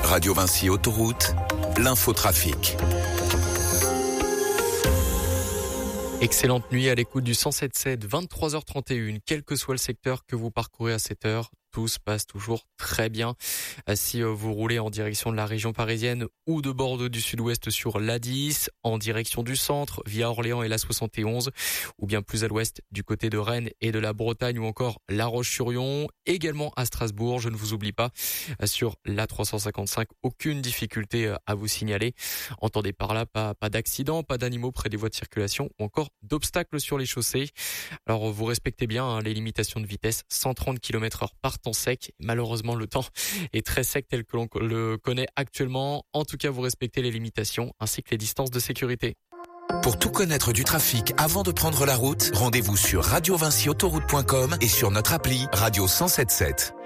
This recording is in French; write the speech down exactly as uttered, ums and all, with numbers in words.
Radio Vinci Autoroute, l'infotrafic. Excellente nuit à l'écoute du cent sept virgule sept, vingt-trois heures trente et une. Quel que soit le secteur que vous parcourez à cette heure, tout se passe toujours très bien. Si vous roulez en direction de la région parisienne ou de Bordeaux du Sud-Ouest sur l'A dix, en direction du centre via Orléans et la soixante et onze, ou bien plus à l'ouest du côté de Rennes et de la Bretagne ou encore La Roche-sur-Yon, également à Strasbourg, je ne vous oublie pas, sur l'A trois cent cinquante-cinq, aucune difficulté à vous signaler. Entendez par là pas, pas d'accident, pas d'animaux près des voies de circulation ou encore d'obstacles sur les chaussées. Alors vous respectez bien hein, les limitations de vitesse, cent trente kilomètres heure par temps sec. Malheureusement, le temps est très sec tel que l'on le connaît actuellement. En tout cas, vous respectez les limitations ainsi que les distances de sécurité. Pour tout connaître du trafic avant de prendre la route, rendez-vous sur radio vinci autoroute point com et sur notre appli Radio cent sept virgule sept.